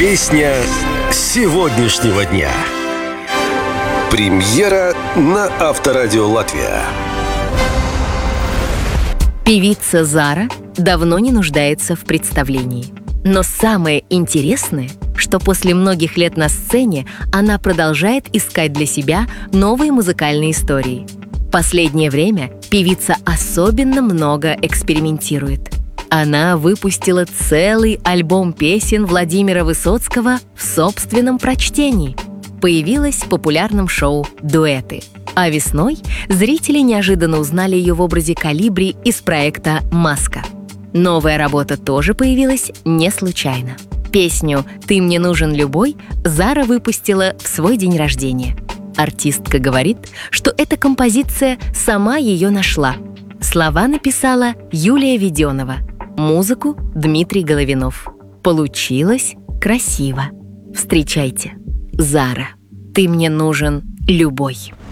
Песня сегодняшнего дня. Премьера на Авторадио Латвия. Певица Зара давно не нуждается в представлении. Но самое интересное, что после многих лет на сцене она продолжает искать для себя новые музыкальные истории. Последнее время певица особенно много экспериментирует. Она выпустила целый альбом песен Владимира Высоцкого в собственном прочтении. Появилась в популярном шоу «Дуэты». А весной зрители неожиданно узнали ее в образе Колибри из проекта «Маска». Новая работа тоже появилась не случайно. Песню «Ты мне нужен любой» Зара выпустила в свой день рождения. Артистка говорит, что эта композиция сама ее нашла. Слова написала Юлия Веденова, музыку Дмитрий Головинов. Получилось красиво. Встречайте, Зара. «Ты мне нужен любой».